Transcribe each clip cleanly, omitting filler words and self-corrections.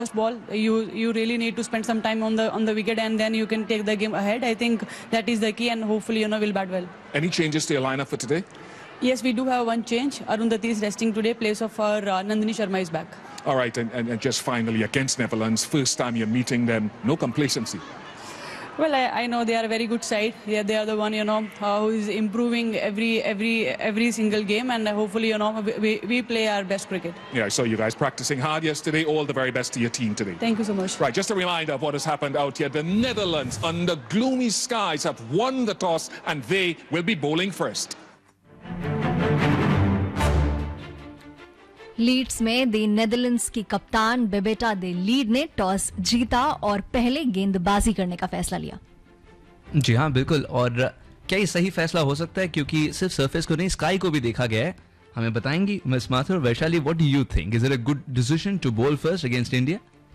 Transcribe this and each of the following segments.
first ball, you really need to spend some time on the wicket, and then you can take the game ahead. I think that is the key, and hopefully we'll bat well. Any changes to your lineup for today? Yes, we do have one change. Arundhati is resting today. Place of our Nandini Sharma is back. All right, and just finally against Netherlands, first time you're meeting them, no complacency. Well, I know they are a very good side. Yeah, they are the one who is improving every single game, and hopefully we play our best cricket. Yeah, I saw you guys practicing hard yesterday. All the very best to your team today. Thank you so much. Right, just a reminder of what has happened out here. The Netherlands, under gloomy skies, have won the toss, and they will be bowling first. Leeds में the Netherlands की कप्तान बेबेटा they lead ने toss जीता और पहले गेंदबाजी करने का फैसला लिया। जी हाँ, बिल्कुल। और क्या ये सही फैसला हो सकता है, क्योंकि सिर्फ सरफेस को नहीं स्काई को भी देखा गया है। हमें बताएंगी miss Mathur. Vaishali, what do you think, is it a good decision to ball first against India?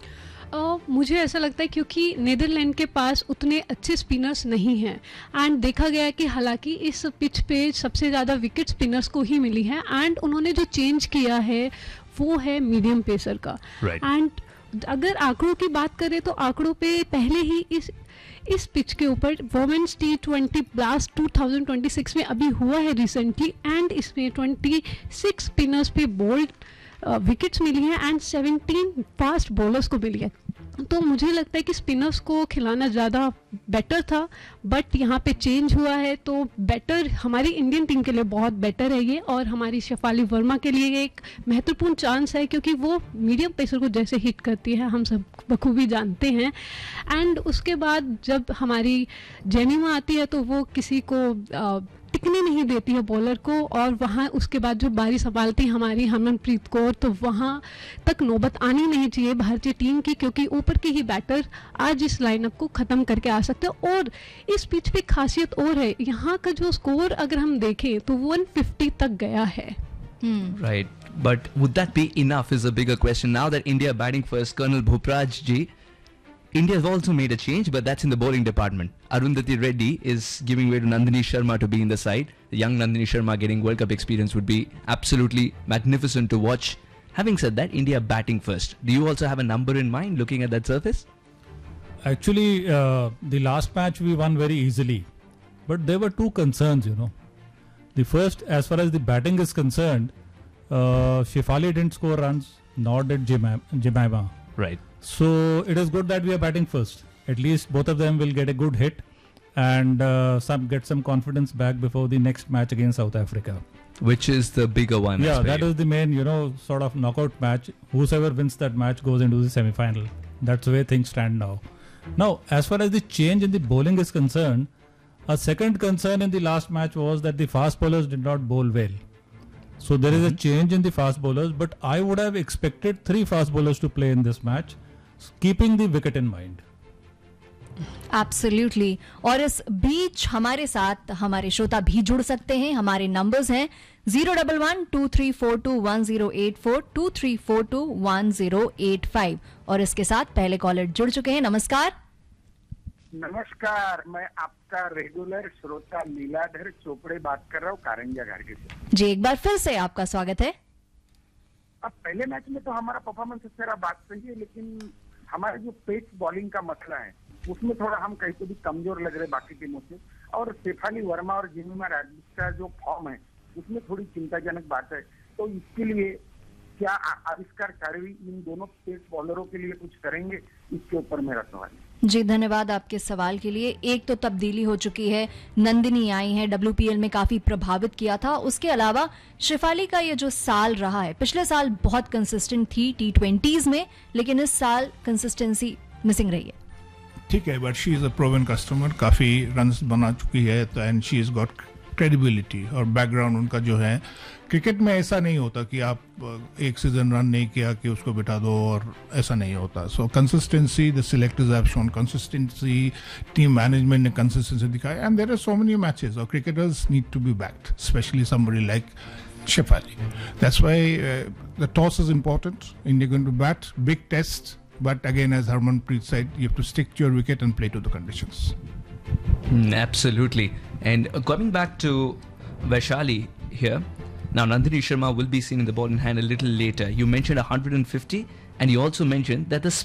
मुझे ऐसा लगता है क्योंकि नीदरलैंड के पास उतने अच्छे स्पिनर्स नहीं हैं, एंड देखा गया है कि हालांकि इस पिच पे सबसे ज़्यादा विकेट स्पिनर्स को ही मिली है, एंड उन्होंने जो चेंज किया है वो है मीडियम पेसर का। एंड अगर आंकड़ों की बात करें तो आंकड़ों पे पहले ही इस पिच के ऊपर वुमेन्स T20 ब्लास्ट 2026 में अभी हुआ है रिसेंटली, एंड इसमें 26 स्पिनर्स पे बोल्ड विकेट्स मिली हैं एंड 17 फास्ट बॉलर्स को मिली है। तो मुझे लगता है कि स्पिनर्स को खिलाना ज़्यादा बेटर था, बट यहाँ पे चेंज हुआ है तो बेटर हमारी इंडियन टीम के लिए बहुत बेटर है ये, और हमारी शेफाली वर्मा के लिए एक महत्वपूर्ण चांस है क्योंकि वो मीडियम पेसर को जैसे हिट करती है हम सब बखूबी जानते हैं। एंड उसके बाद जब हमारी जेमिमा आती है तो वो किसी को टिकने नहीं देती है बॉलर को, और वहाँ उसके बाद जो बारी संभालती है हमारी हरमनप्रीत कौर, तो वहाँ तक नौबत आनी नहीं चाहिए भारतीय टीम की, क्योंकि ऊपर के ही बैटर आज इस लाइनअप को ख़त्म करके आ सकते हैं। और इस पिच पे खासियत और है, यहाँ का जो स्कोर अगर हम देखें तो 150 तक गया है। Right, but would that be enough is a bigger question. Now that India batting first, Colonel Bhupraj ji, India has also made a change, but that's in the bowling department. Arundhati Reddy is giving way to Nandini Sharma to be in the side. The young Nandini Sharma getting World Cup experience would be absolutely magnificent to watch. Having said that, India batting first. Do you also have a number in mind looking at that surface? Actually, the last match we won very easily, but there were two concerns, The first, as far as the batting is concerned, Shefali didn't score runs, nor did Jemima. Right. So it is good that we are batting first. At least both of them will get a good hit and get some confidence back before the next match against South Africa. Which is the bigger one. Yeah, that is the main, sort of knockout match. Whoever wins that match goes into the semi-final. That's the way things stand now. Now, as far as the change in the bowling is concerned, a second concern in the last match was that the fast bowlers did not bowl well. So there is a change in the fast bowlers, but I would have expected 3 fast bowlers to play in this match, keeping the wicket in mind. Absolutely. और इस बीच हमारे साथ हमारे श्रोता भी जुड़ सकते हैं। हमारे नंबर्स हैं 011-2342-1084, 2342-1085, और इसके साथ पहले कॉलर जुड़ चुके हैं। नमस्कार। नमस्कार, मैं आपका रेगुलर श्रोता लीलाधर चोपड़े बात कर रहा हूँ कारंजा घाटगे से। जी, एक बार फिर से आपका स्वागत है। अब पहले मैच में तो हमारा परफॉर्मेंस अच्छा रहा, बात सही है, लेकिन हमारा जो पेस बॉलिंग का मसला है उसमें थोड़ा हम कहीं तो भी कमजोर लग रहे बाकी टीमों से, और शेफाली वर्मा और जेमिमा राजपूत का जो फॉर्म है उसमें थोड़ी चिंताजनक बात है। तो इसके लिए क्या आविष्कार चारवी इन दोनों पेस बॉलरों के लिए कुछ करेंगे, इसके ऊपर मेरा सवाल है। जी, धन्यवाद आपके सवाल के लिए। एक तो तब्दीली हो चुकी है, नंदिनी आई हैं, WPL में काफी प्रभावित किया था। उसके अलावा शेफाली का ये जो साल रहा है, पिछले साल बहुत कंसिस्टेंट थी T20s में, लेकिन इस साल कंसिस्टेंसी मिसिंग रही है। ठीक है, but she is a proven customer, काफी रन्स बना चुकी है, तो and she is got credibility और बैकग्राउंड उनका जो है। क्रिकेट में ऐसा नहीं होता कि आप एक सीजन रन नहीं किया कि उसको बिठा दो, और ऐसा नहीं होता। सो consistency, the selectors have shown consistency, team management ने कंसिस्टेंसी दिखाई, and there are so many matches और cricketers need to be backed, specially somebody like Shefali. That's why the toss is important. India going to bat, big test, but again, as Harmanpreet said, you have to stick to your wicket and play to the conditions. Absolutely. And coming back to Vaishali here, now Nandini Sharma will be seen in the ball in hand a little later. You mentioned 150. And he also mentioned that the